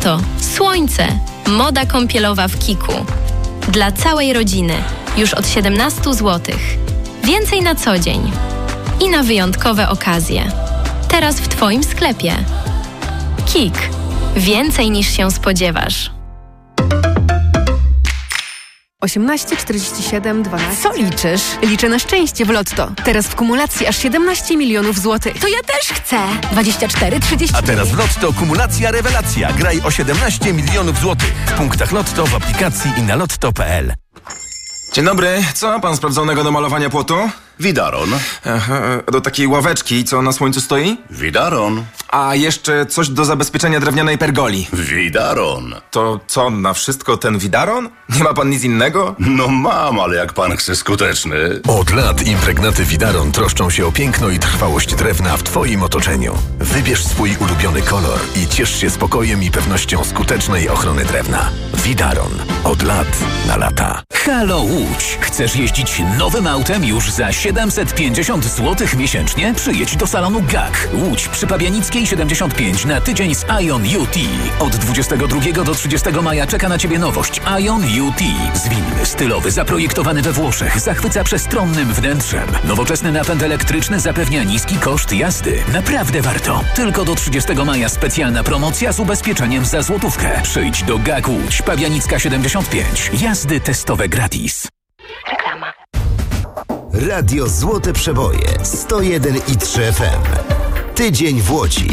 lato, słońce, moda kąpielowa w Kiku. Dla całej rodziny, już od 17 zł. Więcej na co dzień i na wyjątkowe okazje. Teraz w Twoim sklepie. Kik. Więcej niż się spodziewasz. 18, 47, 12. Co liczysz? Liczę na szczęście w Lotto. Teraz w kumulacji aż 17 milionów złotych. To ja też chcę. 24, 30. A teraz w Lotto kumulacja rewelacja. Graj o 17 milionów złotych. W punktach Lotto, w aplikacji i na lotto.pl. Dzień dobry. Co ma pan sprawdzonego do malowania płotu? Widaron. Do takiej ławeczki, co na słońcu stoi? Widaron. A jeszcze coś do zabezpieczenia drewnianej pergoli. Widaron. To co, na wszystko ten widaron? Nie ma pan nic innego? No mam, ale jak pan chce skuteczny. Od lat impregnaty Widaron troszczą się o piękno i trwałość drewna w Twoim otoczeniu. Wybierz swój ulubiony kolor i ciesz się spokojem i pewnością skutecznej ochrony drewna. Widaron. Od lat na lata. Halo Łódź. Chcesz jeździć nowym autem już za 750 zł miesięcznie? Przyjedź do salonu GAK. Łódź przy Pabianickiej 75 na tydzień z Ion UT. Od 22 do 30 maja czeka na Ciebie nowość Ion UT. Zwinny, stylowy, zaprojektowany we Włoszech, zachwyca przestronnym wnętrzem. Nowoczesny napęd elektryczny zapewnia niski koszt jazdy. Naprawdę warto. Tylko do 30 maja specjalna promocja z ubezpieczeniem za złotówkę. Przyjdź do GAK Łódź, Pabianicka 75. Jazdy testowe gratis. Reklama. Radio Złote Przeboje 101,3 FM. Tydzień w Łodzi.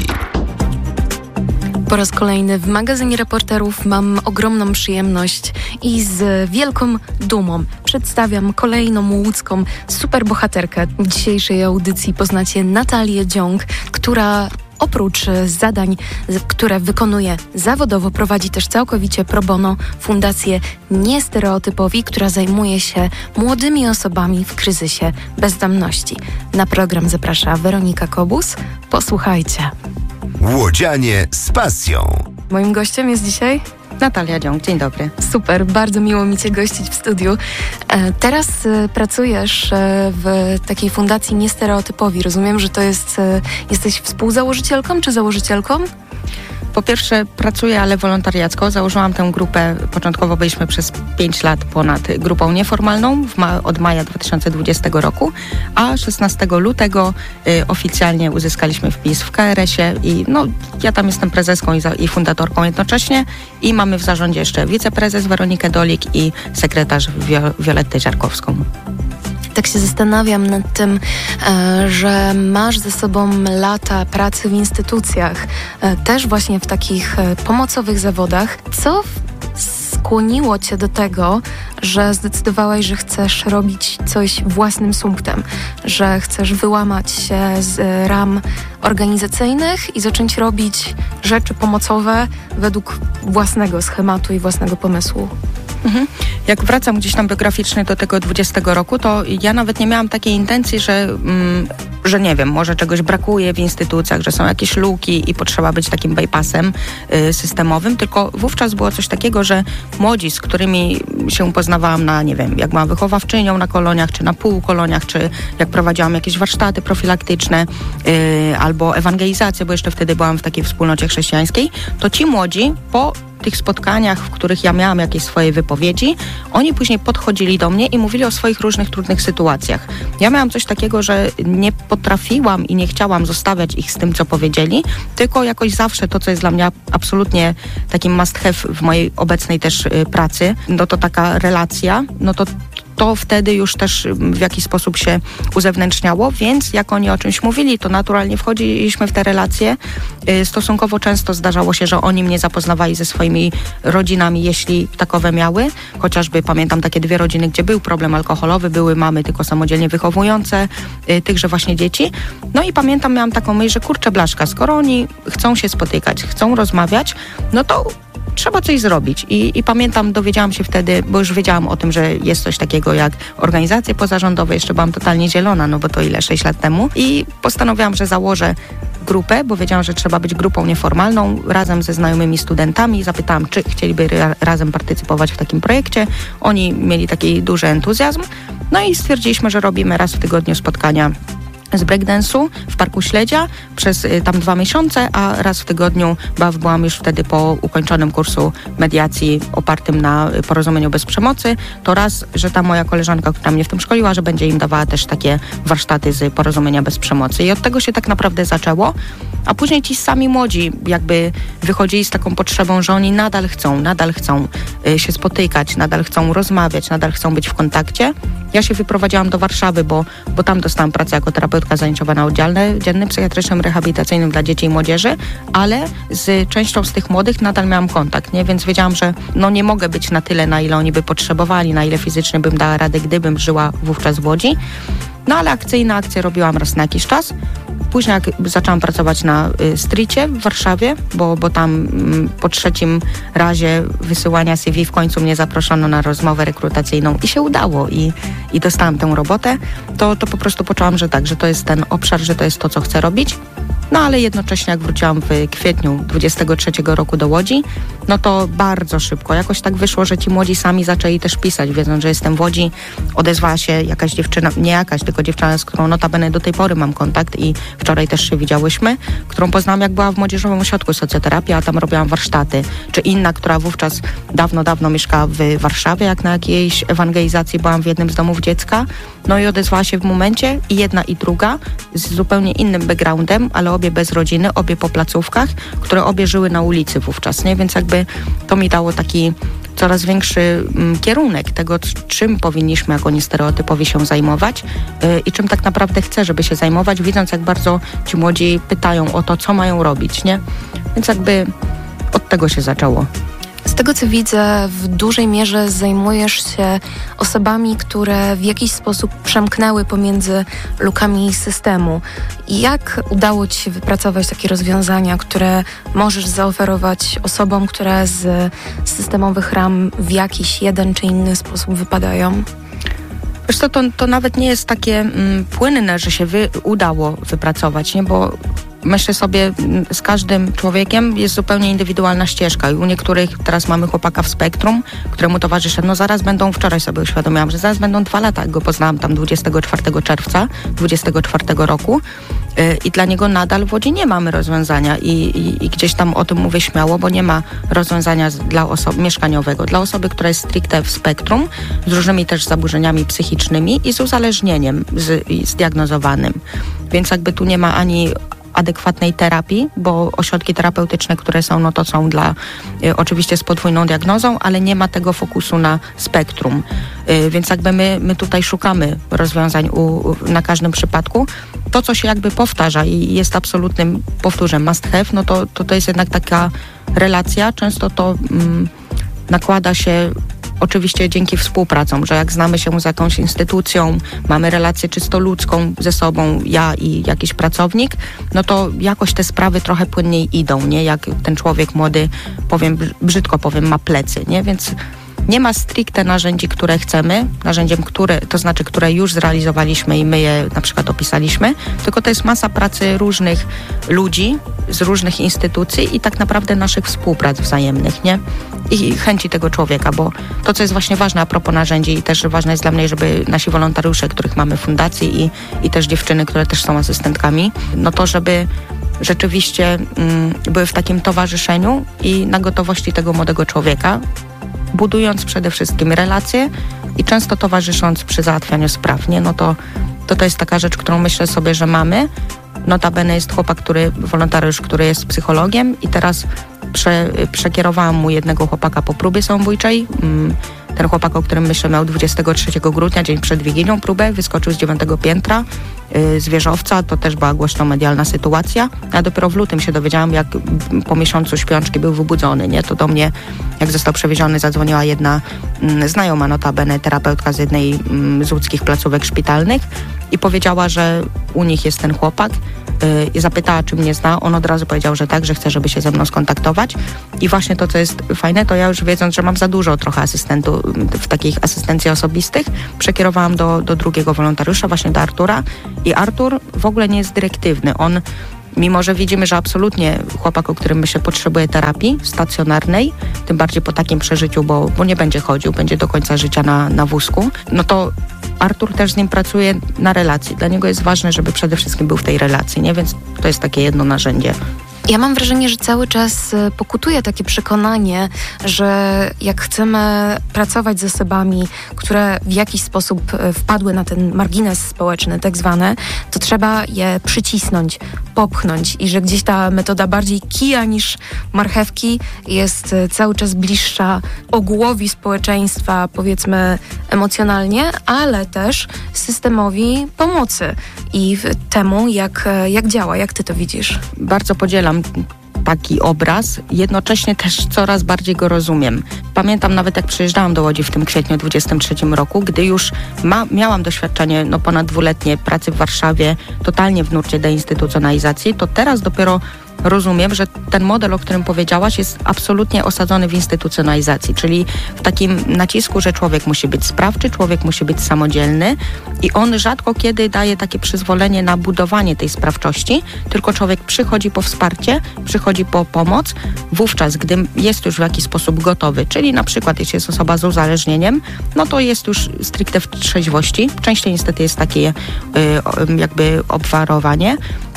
Po raz kolejny w magazynie reporterów mam ogromną przyjemność i z wielką dumą przedstawiam kolejną łódzką superbohaterkę. W dzisiejszej audycji poznacie Natalię Dziąg, która oprócz zadań, które wykonuje zawodowo, prowadzi też całkowicie pro bono Fundację Niestereotypowi, która zajmuje się młodymi osobami w kryzysie bezdomności. Na program zaprasza Weronika Kobus. Posłuchajcie. Łodzianie z pasją. Moim gościem jest dzisiaj Natalia Dziąg, dzień dobry. Super, bardzo miło mi Cię gościć w studiu. Teraz pracujesz w takiej fundacji Niestereotypowi. Rozumiem, że to jesteś współzałożycielką czy założycielką? Po pierwsze pracuję, ale wolontariacko. Założyłam tę grupę, początkowo byliśmy przez 5 lat ponad grupą nieformalną od maja 2020 roku, a 16 lutego oficjalnie uzyskaliśmy wpis w KRS-ie i ja tam jestem prezeską i fundatorką jednocześnie i mamy w zarządzie jeszcze wiceprezes Weronikę Dolik i sekretarz Violettę Ziarkowską. Tak się zastanawiam nad tym, że masz ze sobą lata pracy w instytucjach, też właśnie w takich pomocowych zawodach. Co skłoniło Cię do tego, że zdecydowałaś, że chcesz robić coś własnym sumptem, że chcesz wyłamać się z ram organizacyjnych i zacząć robić rzeczy pomocowe według własnego schematu i własnego pomysłu? Jak wracam gdzieś tam biograficznie do tego 20 roku, to ja nawet nie miałam takiej intencji, że nie wiem, może czegoś brakuje w instytucjach, że są jakieś luki i potrzeba być takim bypassem systemowym, tylko wówczas było coś takiego, że młodzi, z którymi się poznawałam na, nie wiem, jak byłam wychowawczynią na koloniach, czy na półkoloniach, czy jak prowadziłam jakieś warsztaty profilaktyczne, albo ewangelizację, bo jeszcze wtedy byłam w takiej wspólnocie chrześcijańskiej, to ci młodzi po tych spotkaniach, w których ja miałam jakieś swoje wypowiedzi, oni później podchodzili do mnie i mówili o swoich różnych trudnych sytuacjach. Ja miałam coś takiego, że nie potrafiłam i nie chciałam zostawiać ich z tym, co powiedzieli, tylko jakoś zawsze to, co jest dla mnie absolutnie takim must have w mojej obecnej też pracy, to taka relacja, to wtedy już też w jakiś sposób się uzewnętrzniało, więc jak oni o czymś mówili, to naturalnie wchodziliśmy w te relacje. Stosunkowo często zdarzało się, że oni mnie zapoznawali ze swoimi rodzinami, jeśli takowe miały. Chociażby pamiętam takie 2 rodziny, gdzie był problem alkoholowy, były mamy tylko samodzielnie wychowujące tychże właśnie dzieci. No i pamiętam, miałam taką myśl, że kurczę blaszka, skoro oni chcą się spotykać, chcą rozmawiać, no to trzeba coś zrobić. I pamiętam, dowiedziałam się wtedy, bo już wiedziałam o tym, że jest coś takiego jak organizacje pozarządowe. Jeszcze byłam totalnie zielona, bo to 6 lat temu. I postanowiłam, że założę grupę, bo wiedziałam, że trzeba być grupą nieformalną, razem ze znajomymi studentami. Zapytałam, czy chcieliby razem partycypować w takim projekcie. Oni mieli taki duży entuzjazm. No i stwierdziliśmy, że robimy raz w tygodniu spotkania z breakdance'u w Parku Śledzia przez tam 2 miesiące, a raz w tygodniu byłam już wtedy po ukończonym kursu mediacji opartym na porozumieniu bez przemocy, to raz, że ta moja koleżanka, która mnie w tym szkoliła, że będzie im dawała też takie warsztaty z porozumienia bez przemocy. I od tego się tak naprawdę zaczęło, a później ci sami młodzi jakby wychodzili z taką potrzebą, że oni nadal chcą się spotykać, nadal chcą rozmawiać, nadal chcą być w kontakcie. Ja się wyprowadziłam do Warszawy, bo tam dostałam pracę jako terapeutka zajęciowa na oddziale dziennym, psychiatrycznym, rehabilitacyjnym dla dzieci i młodzieży, ale z częścią z tych młodych nadal miałam kontakt, nie? Więc wiedziałam, że nie mogę być na tyle, na ile oni by potrzebowali, na ile fizycznie bym dała radę, gdybym żyła wówczas w Łodzi. Ale akcyjne akcje robiłam raz na jakiś czas. Później jak zaczęłam pracować na Streetie w Warszawie, bo tam po 3. razie wysyłania CV w końcu mnie zaproszono na rozmowę rekrutacyjną i się udało i dostałam tę robotę, to po prostu poczułam, że tak, że to jest ten obszar, że to jest to, co chcę robić. Ale jednocześnie jak wróciłam w kwietniu 23 roku do Łodzi, to bardzo szybko jakoś tak wyszło, że ci młodzi sami zaczęli też pisać, wiedząc, że jestem w Łodzi. Odezwała się jakaś dziewczyna, tylko dziewczyna, z którą notabene do tej pory mam kontakt i wczoraj też się widziałyśmy, którą poznałam, jak była w Młodzieżowym Ośrodku Socjoterapii, a tam robiłam warsztaty. Czy inna, która wówczas dawno mieszkała w Warszawie, jak na jakiejś ewangelizacji byłam w jednym z domów dziecka. I odezwała się w momencie i jedna i druga z zupełnie innym backgroundem, ale obie bez rodziny, obie po placówkach, które obie żyły na ulicy wówczas, nie? Więc jakby to mi dało taki coraz większy kierunek tego, czym powinniśmy jako niestereotypowi się zajmować i czym tak naprawdę chcę, żeby się zajmować, widząc, jak bardzo ci młodzi pytają o to, co mają robić, nie? Więc jakby od tego się zaczęło. Z tego, co widzę, w dużej mierze zajmujesz się osobami, które w jakiś sposób przemknęły pomiędzy lukami systemu. I jak udało ci się wypracować takie rozwiązania, które możesz zaoferować osobom, które z systemowych ram w jakiś jeden czy inny sposób wypadają? Wiesz co, to nawet nie jest takie płynne, że się udało wypracować, nie? Bo myślę sobie, z każdym człowiekiem jest zupełnie indywidualna ścieżka i u niektórych, teraz mamy chłopaka w spektrum, któremu towarzyszę, wczoraj sobie uświadomiłam, że zaraz będą 2 lata, jak go poznałam tam 24 czerwca 24 roku i dla niego nadal w Łodzi nie mamy rozwiązania i gdzieś tam o tym mówię śmiało, bo nie ma rozwiązania dla osoby mieszkaniowego, dla osoby, która jest stricte w spektrum, z różnymi też zaburzeniami psychicznymi i z uzależnieniem zdiagnozowanym. Więc jakby tu nie ma ani adekwatnej terapii, bo ośrodki terapeutyczne, które są, to są dla oczywiście z podwójną diagnozą, ale nie ma tego fokusu na spektrum. Więc jakby my tutaj szukamy rozwiązań na każdym przypadku. To, co się jakby powtarza i jest absolutnym, powtórzę, must have, to jest jednak taka relacja. Często to nakłada się oczywiście dzięki współpracom, że jak znamy się z jakąś instytucją, mamy relację czysto ludzką ze sobą, ja i jakiś pracownik, to jakoś te sprawy trochę płynniej idą, nie? Jak ten człowiek młody, brzydko powiem, ma plecy, nie? Więc nie ma stricte narzędzi, które chcemy, które już zrealizowaliśmy i my je na przykład opisaliśmy, tylko to jest masa pracy różnych ludzi z różnych instytucji i tak naprawdę naszych współprac wzajemnych, nie? I chęci tego człowieka, bo to, co jest właśnie ważne a propos narzędzi i też ważne jest dla mnie, żeby nasi wolontariusze, których mamy w fundacji i też dziewczyny, które też są asystentkami, to żeby rzeczywiście były w takim towarzyszeniu i na gotowości tego młodego człowieka, budując przede wszystkim relacje i często towarzysząc przy załatwianiu spraw, nie? To jest taka rzecz, którą myślę sobie, że mamy. Notabene jest chłopak, wolontariusz, który jest psychologiem i teraz przekierowałam mu jednego chłopaka po próbie samobójczej. Ten chłopak, o którym myślę, miał 23 grudnia, dzień przed Wigilią próbę, wyskoczył z 9 piętra z wieżowca, to też była głośno medialna sytuacja. Ja dopiero w lutym się dowiedziałam, jak po miesiącu śpiączki był wybudzony, nie? To do mnie, jak został przewieziony, zadzwoniła jedna znajoma notabene, terapeutka z jednej z łódzkich placówek szpitalnych i powiedziała, że u nich jest ten chłopak i zapytała, czy mnie zna. On od razu powiedział, że tak, że chce, żeby się ze mną skontaktować. I właśnie to, co jest fajne, to ja już wiedząc, że mam za dużo trochę asystentów w takich asystencji osobistych, przekierowałam do drugiego wolontariusza, właśnie do Artura. I Artur w ogóle nie jest dyrektywny. On Mimo że widzimy, że absolutnie chłopak, o którym myślę, potrzebuje terapii stacjonarnej, tym bardziej po takim przeżyciu, bo nie będzie chodził, będzie do końca życia na wózku, no to Artur też z nim pracuje na relacji. Dla niego jest ważne, żeby przede wszystkim był w tej relacji, nie? Więc to jest takie jedno narzędzie. Ja mam wrażenie, że cały czas pokutuje takie przekonanie, że jak chcemy pracować z osobami, które w jakiś sposób wpadły na ten margines społeczny, tak zwany, to trzeba je przycisnąć, popchnąć i że gdzieś ta metoda bardziej kija niż marchewki jest cały czas bliższa ogółowi społeczeństwa, powiedzmy emocjonalnie, ale też systemowi pomocy i temu, jak działa. Jak ty to widzisz? Bardzo podzielam taki obraz, jednocześnie też coraz bardziej go rozumiem. Pamiętam nawet, jak przyjeżdżałam do Łodzi w tym kwietniu 23 roku, gdy już miałam doświadczenie ponad 2-letnie pracy w Warszawie, totalnie w nurcie deinstytucjonalizacji, to teraz dopiero rozumiem, że ten model, o którym powiedziałaś, jest absolutnie osadzony w instytucjonalizacji, czyli w takim nacisku, że człowiek musi być sprawczy, człowiek musi być samodzielny i on rzadko kiedy daje takie przyzwolenie na budowanie tej sprawczości, tylko człowiek przychodzi po wsparcie, przychodzi po pomoc, wówczas, gdy jest już w jakiś sposób gotowy, czyli na przykład jeśli jest osoba z uzależnieniem, no to jest już stricte w trzeźwości. Częściej niestety jest takie jakby obwarowanie.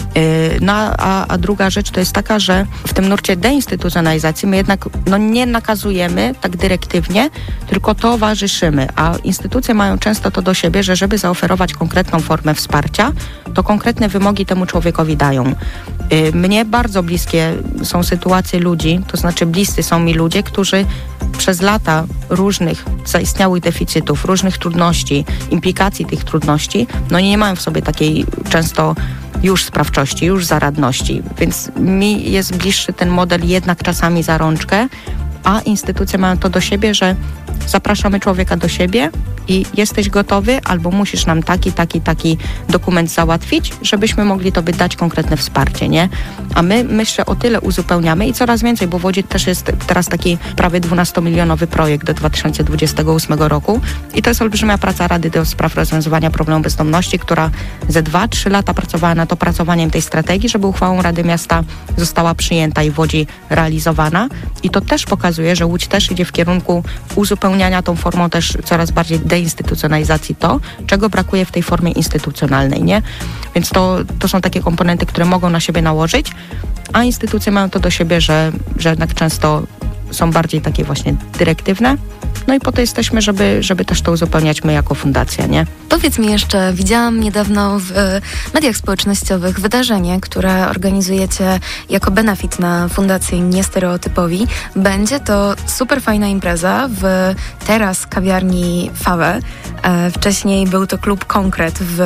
A druga rzecz to jest taka, że w tym nurcie deinstytucjonalizacji my jednak nie nakazujemy tak dyrektywnie, tylko towarzyszymy, a instytucje mają często to do siebie, że żeby zaoferować konkretną formę wsparcia, to konkretne wymogi temu człowiekowi dają. Mnie bardzo bliskie są sytuacje ludzi, to znaczy bliscy są mi ludzie, którzy przez lata różnych zaistniałych deficytów, różnych trudności, implikacji tych trudności, nie mają w sobie takiej często już sprawczości, już zaradności. Więc mi jest bliższy ten model jednak czasami za rączkę, a instytucje mają to do siebie, że zapraszamy człowieka do siebie i jesteś gotowy albo musisz nam taki dokument załatwić, żebyśmy mogli tobie dać konkretne wsparcie, nie? A my, myślę, o tyle uzupełniamy i coraz więcej, bo w Łodzi też jest teraz taki prawie 12-milionowy projekt do 2028 roku i to jest olbrzymia praca Rady do spraw rozwiązywania problemu bezdomności, która ze 2-3 lata pracowała nad opracowaniem tej strategii, żeby uchwałą Rady Miasta została przyjęta i w Łodzi realizowana i to też pokazuje, że Łódź też idzie w kierunku uzupełniania tą formą też coraz bardziej deinstytucjonalizacji to, czego brakuje w tej formie instytucjonalnej, nie? Więc to są takie komponenty, które mogą na siebie nałożyć, a instytucje mają to do siebie, że jednak często są bardziej takie właśnie dyrektywne. No i po to jesteśmy, żeby też to uzupełniać my jako fundacja, nie? Powiedz mi jeszcze, widziałam niedawno w mediach społecznościowych wydarzenie, które organizujecie jako benefit na Fundację Niestereotypowi. Będzie to super fajna impreza w teraz kawiarni Fawe. Wcześniej był to klub Konkret w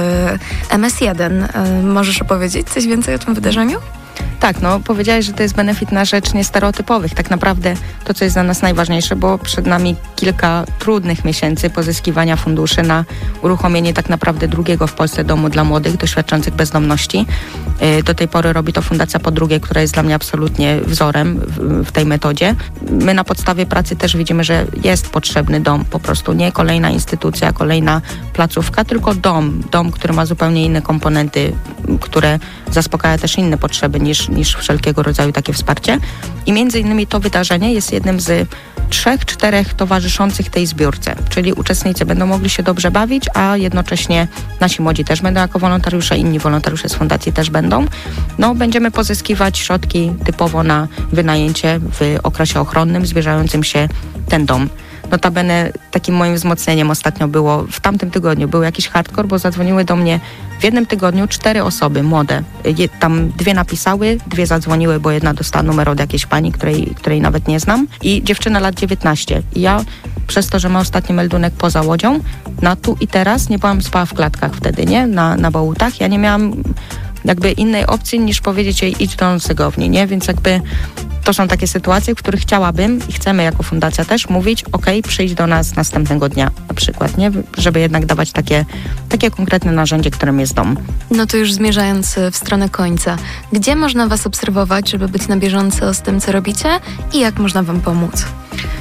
MS1. Możesz opowiedzieć coś więcej o tym wydarzeniu? Tak, powiedziałeś, że to jest benefit na rzecz niestereotypowych. Tak naprawdę to, co jest dla nas najważniejsze, bo przed nami kilka trudnych miesięcy pozyskiwania funduszy na uruchomienie tak naprawdę drugiego w Polsce domu dla młodych doświadczających bezdomności. Do tej pory robi to Fundacja Podrugie, która jest dla mnie absolutnie wzorem w tej metodzie. My na podstawie pracy też widzimy, że jest potrzebny dom, po prostu nie kolejna instytucja, kolejna placówka, tylko dom, który ma zupełnie inne komponenty, które zaspokaja też inne potrzeby niż wszelkiego rodzaju takie wsparcie. I między innymi to wydarzenie jest jednym z 3-4 towarzyszących tej zbiórce, czyli uczestnicy będą mogli się dobrze bawić, a jednocześnie nasi młodzi też będą jako wolontariusze, inni wolontariusze z fundacji też będą. Będziemy pozyskiwać środki typowo na wynajęcie w okresie ochronnym zbliżającym się ten dom. Notabene takim moim wzmocnieniem ostatnio było, w tamtym tygodniu był jakiś hardcore, bo zadzwoniły do mnie w jednym tygodniu 4 osoby młode. Tam 2 napisały, 2 zadzwoniły, bo jedna dostała numer od jakiejś pani, której nawet nie znam i dziewczyna lat 19. I ja przez to, że ma ostatni meldunek poza Łodzią, na tu i teraz nie byłam spała w klatkach wtedy, nie? Na Bałutach. Ja nie miałam jakby innej opcji niż powiedzieć jej idź do noclegowni, nie? Więc jakby to są takie sytuacje, w których chciałabym i chcemy jako fundacja też mówić, przyjdź do nas następnego dnia na przykład, nie? Żeby jednak dawać takie konkretne narzędzie, którym jest dom. No to już zmierzając w stronę końca, gdzie można was obserwować, żeby być na bieżąco z tym, co robicie i jak można wam pomóc?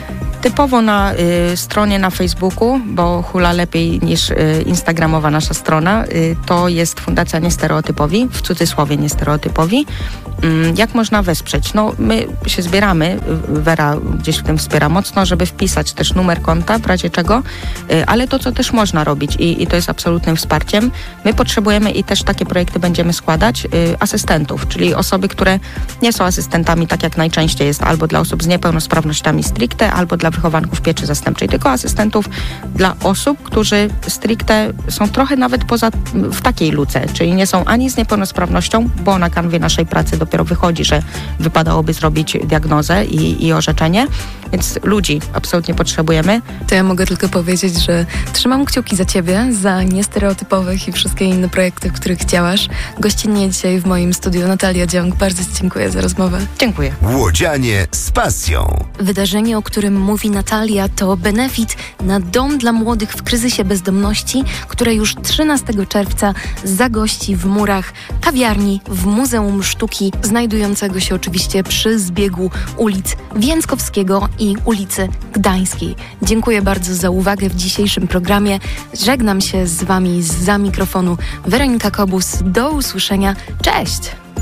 Typowo na stronie na Facebooku, bo hula lepiej niż instagramowa nasza strona, to jest Fundacja Niestereotypowi, w cudzysłowie Niestereotypowi. Jak można wesprzeć? No, my się zbieramy, Wera gdzieś w tym wspiera mocno, żeby wpisać też numer konta, w razie czego, ale to, co też można robić i to jest absolutnym wsparciem, my potrzebujemy i też takie projekty będziemy składać, asystentów, czyli osoby, które nie są asystentami, tak jak najczęściej jest, albo dla osób z niepełnosprawnościami stricte, albo dla wychowanków pieczy zastępczej, tylko asystentów dla osób, którzy stricte są trochę nawet w takiej luce, czyli nie są ani z niepełnosprawnością, bo na kanwie naszej pracy dopiero wychodzi, że wypadałoby zrobić diagnozę i orzeczenie, więc ludzi absolutnie potrzebujemy. To ja mogę tylko powiedzieć, że trzymam kciuki za Ciebie, za Niestereotypowych i wszystkie inne projekty, w których działasz. Gościnnie dzisiaj w moim studiu Natalia Dziąg. Bardzo Ci dziękuję za rozmowę. Dziękuję. Łodzianie z pasją. Wydarzenie, o którym mówi Natalia, to benefit na Dom dla Młodych w kryzysie bezdomności, które już 13 czerwca zagości w murach kawiarni w Muzeum Sztuki, znajdującego się oczywiście przy zbiegu ulic Więckowskiego i ulicy Gdańskiej. Dziękuję bardzo za uwagę w dzisiejszym programie. Żegnam się z Wami zza mikrofonu. Weronika Kobus. Do usłyszenia. Cześć!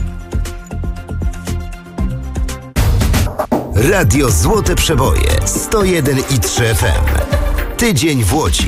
Radio Złote Przeboje 101,3 FM. Tydzień w Łodzi.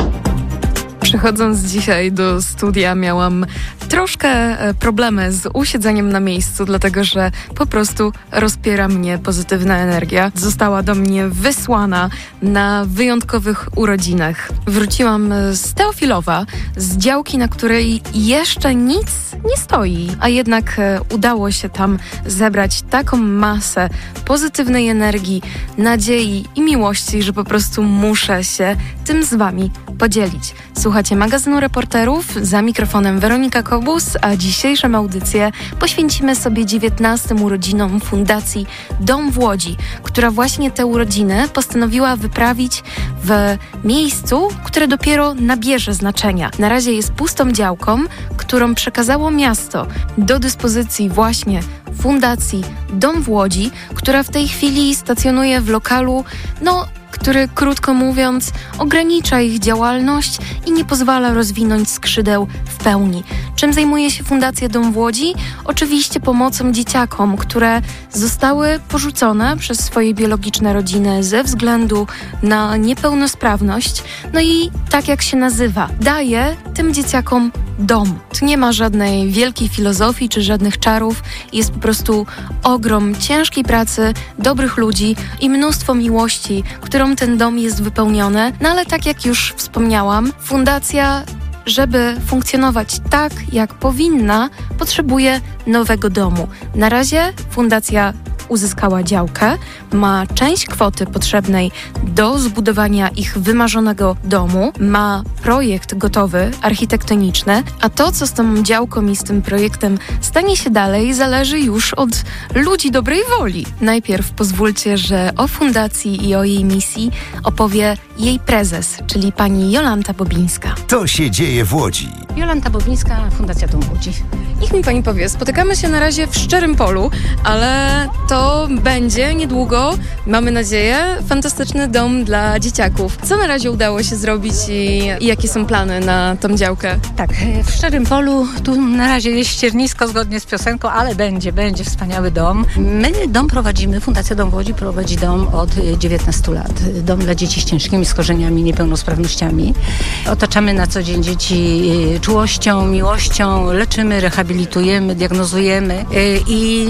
Przychodząc dzisiaj do studia miałam troszkę problemy z usiedzeniem na miejscu, dlatego że po prostu rozpiera mnie pozytywna energia. Została do mnie wysłana na wyjątkowych urodzinach. Wróciłam z Teofilowa, z działki, na której jeszcze nic nie stoi, a jednak udało się tam zebrać taką masę pozytywnej energii, nadziei i miłości, że po prostu muszę się tym z Wami podzielić. Słuchacie magazynu Reporterów, za mikrofonem Weronika Kobus, a dzisiejszą audycję poświęcimy sobie 19 urodzinom Fundacji Dom w Łodzi, która właśnie te urodziny postanowiła wyprawić w miejscu, które dopiero nabierze znaczenia. Na razie jest pustą działką, którą przekazało miasto do dyspozycji właśnie Fundacji Dom w Łodzi, która w tej chwili stacjonuje w lokalu, który, krótko mówiąc, ogranicza ich działalność i nie pozwala rozwinąć skrzydeł w pełni. Czym zajmuje się Fundacja Dom w Łodzi? Oczywiście pomocą dzieciakom, które zostały porzucone przez swoje biologiczne rodziny ze względu na niepełnosprawność. No i tak jak się nazywa, daje tym dzieciakom dom. Tu nie ma żadnej wielkiej filozofii czy żadnych czarów. Jest po prostu ogrom ciężkiej pracy, dobrych ludzi i mnóstwo miłości, którą ten dom jest wypełniony. No ale tak jak już wspomniałam, fundacja, żeby funkcjonować tak, jak powinna, potrzebuje nowego domu. Na razie fundacja uzyskała działkę, ma część kwoty potrzebnej do zbudowania ich wymarzonego domu, ma projekt gotowy, architektoniczny, a to, co z tą działką i z tym projektem stanie się dalej, zależy już od ludzi dobrej woli. Najpierw pozwólcie, że o fundacji i o jej misji opowie jej prezes, czyli pani Jolanta Bobińska. To się dzieje w Łodzi. Jolanta Bobińska, Fundacja Dom w Łodzi. Niech mi pani powie, spotykamy się na razie w szczerym polu, ale to będzie niedługo, mamy nadzieję, fantastyczny dom dla dzieciaków. Co na razie udało się zrobić i jakie są plany na tą działkę? Tak, w szczerym polu, tu na razie jest ściernisko zgodnie z piosenką, ale będzie wspaniały dom. My dom prowadzimy, Fundacja Dom w Łodzi prowadzi dom od 19 lat. Dom dla dzieci z ciężkimi schorzeniami, niepełnosprawnościami. Otaczamy na co dzień dzieci czułością, miłością, leczymy, rehabilitujemy, diagnozujemy i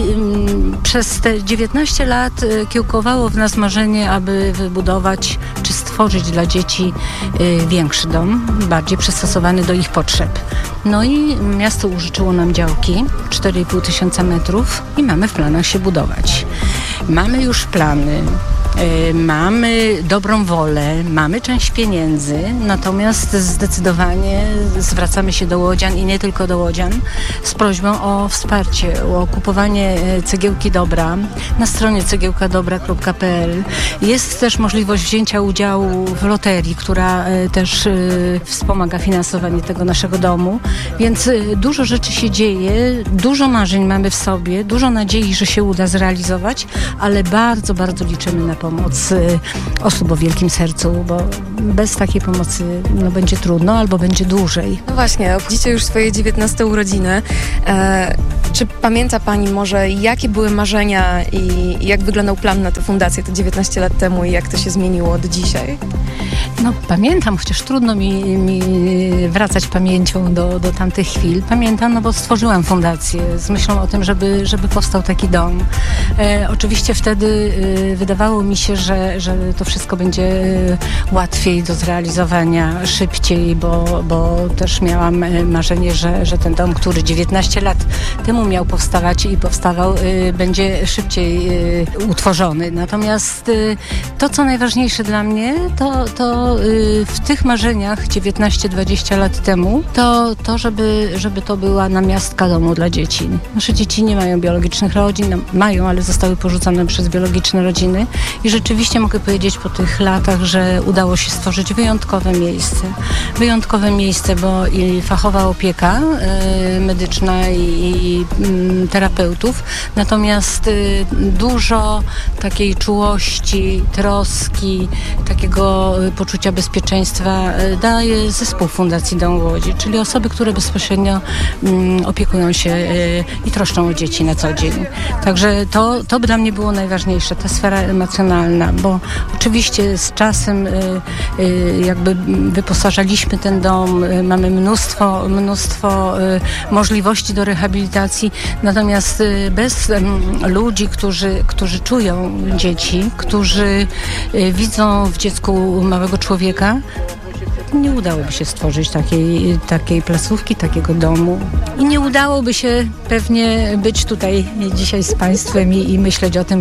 przez te 19 lat kiełkowało w nas marzenie, aby wybudować czy stworzyć dla dzieci większy dom, bardziej przystosowany do ich potrzeb. No i miasto użyczyło nam działki 4,5 tysiąca metrów i mamy w planach się budować. Mamy już plany. Mamy dobrą wolę, mamy część pieniędzy, natomiast zdecydowanie zwracamy się do łodzian i nie tylko do łodzian z prośbą o wsparcie, o kupowanie cegiełki dobra na stronie cegiełkadobra.pl. Jest też możliwość wzięcia udziału w loterii, która też wspomaga finansowanie tego naszego domu, więc dużo rzeczy się dzieje, dużo marzeń mamy w sobie, dużo nadziei, że się uda zrealizować, ale bardzo, bardzo liczymy na pomoc pomoc osób o wielkim sercu, bo bez takiej pomocy będzie trudno albo będzie dłużej. No właśnie, obchodzicie już swoje 19 urodziny. Czy pamięta Pani może, jakie były marzenia i jak wyglądał plan na tę fundację te 19 lat temu i jak to się zmieniło do dzisiaj? No pamiętam, chociaż trudno mi wracać pamięcią do tamtych chwil. Pamiętam, bo stworzyłam fundację z myślą o tym, żeby powstał taki dom. Oczywiście wtedy wydawało mi się, że to wszystko będzie łatwiej do zrealizowania, szybciej, bo też miałam marzenie, że ten dom, który 19 lat temu miał powstawać i powstawał, będzie szybciej utworzony. Natomiast to, co najważniejsze dla mnie, to w tych marzeniach 19-20 lat temu, to żeby to była namiastka domu dla dzieci. Nasze dzieci nie mają biologicznych rodzin, mają, ale zostały porzucone przez biologiczne rodziny i rzeczywiście mogę powiedzieć po tych latach, że udało się stworzyć wyjątkowe miejsce, bo i fachowa opieka medyczna i terapeutów, natomiast dużo takiej czułości, troski, takiego poczucia bezpieczeństwa daje zespół Fundacji Dom w Łodzi, czyli osoby, które bezpośrednio opiekują się i troszczą o dzieci na co dzień. Także to dla mnie było najważniejsze, ta sfera emocjonalna, bo oczywiście z czasem jakby wyposażaliśmy ten dom, mamy mnóstwo możliwości do rehabilitacji, natomiast bez ludzi, którzy czują dzieci, którzy widzą w dziecku małego człowieka, nie udałoby się stworzyć takiej placówki, takiego domu. I nie udałoby się pewnie być tutaj dzisiaj z Państwem i myśleć o tym,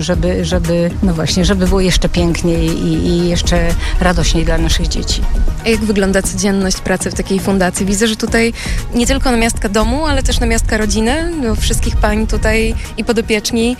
żeby było jeszcze piękniej i jeszcze radośniej dla naszych dzieci. A jak wygląda codzienność pracy w takiej fundacji? Widzę, że tutaj nie tylko namiastka domu, ale też namiastka rodziny. Wszystkich pań tutaj i podopieczni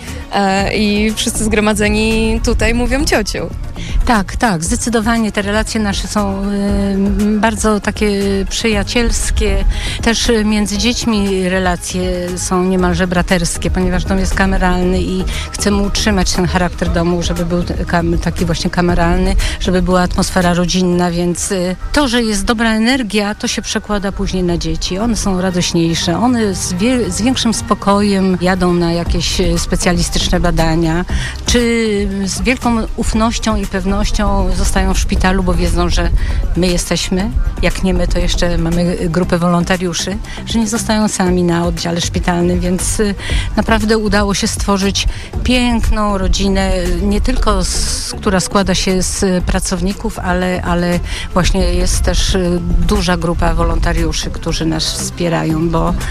i wszyscy zgromadzeni tutaj mówią ciociu. Tak, zdecydowanie te relacje nasze są bardzo takie przyjacielskie. Też między dziećmi relacje są niemalże braterskie, ponieważ dom jest kameralny i chcemy utrzymać ten charakter domu, żeby był taki właśnie kameralny, żeby była atmosfera rodzinna, więc to, że jest dobra energia, to się przekłada później na dzieci. One są radośniejsze, one z większym spokojem jadą na jakieś specjalistyczne badania, czy z wielką ufnością i pewnością zostają w szpitalu, bo wiedzą, że my jesteśmy. Jak nie my, to jeszcze mamy grupę wolontariuszy, że nie zostają sami na oddziale szpitalnym, więc naprawdę udało się stworzyć piękną rodzinę, nie tylko która składa się z pracowników, ale właśnie jest też duża grupa wolontariuszy, którzy nas wspierają,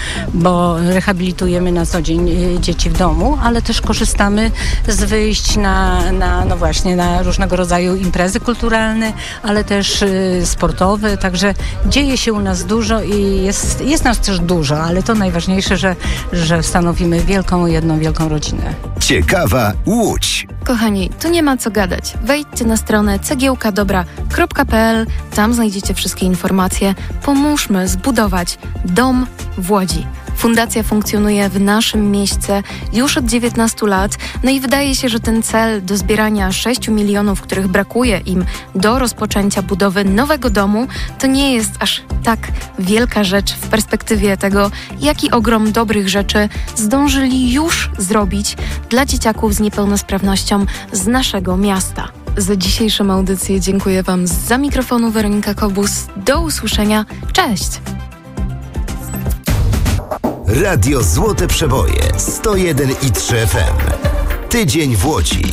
bo rehabilitujemy na co dzień dzieci w domu, ale też korzystamy z wyjść na różnego rodzaju imprezy kulturalne, ale też sportowe, także dzieje się u nas dużo i jest nas też dużo, ale to najważniejsze, że stanowimy jedną wielką rodzinę. Ciekawa Łódź. Kochani, tu nie ma co gadać. Wejdźcie na stronę cegiełkadobra.pl, tam znajdziecie wszystkie informacje. Pomóżmy zbudować dom w Łodzi. Fundacja funkcjonuje w naszym mieście już od 19 lat, no i wydaje się, że ten cel do zbierania 6 milionów, których brakuje im do rozpoczęcia budowy nowego domu, to nie jest aż tak wielka rzecz w perspektywie tego, jaki ogrom dobrych rzeczy zdążyli już zrobić dla dzieciaków z niepełnosprawnością z naszego miasta. Za dzisiejszą audycję dziękuję Wam zza mikrofonu Weronika Kobus. Do usłyszenia. Cześć! Radio Złote Przeboje 101,3 FM. Tydzień w Łodzi.